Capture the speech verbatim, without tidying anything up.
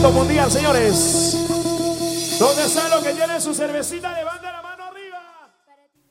mundo mundial, señores. ¿Dónde están los que tienen su cervecita? Levanten la mano.